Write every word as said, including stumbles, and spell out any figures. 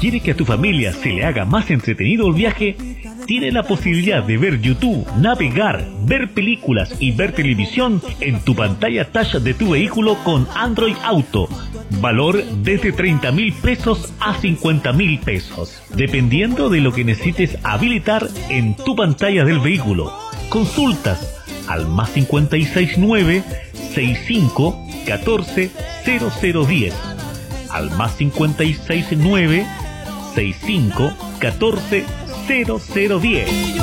¿Quiere que a tu familia se le haga más entretenido el viaje? Tiene la posibilidad de ver YouTube, navegar, ver películas y ver televisión en tu pantalla touch de tu vehículo con Android Auto. Valor desde treinta mil pesos a cincuenta mil pesos, dependiendo de lo que necesites habilitar en tu pantalla del vehículo. Consultas al más cincuenta y seis nueve, sesenta y cinco, catorce, cero cero diez. Al más cincuenta y seis nueve, sesenta y cinco, catorce, cero cero diez.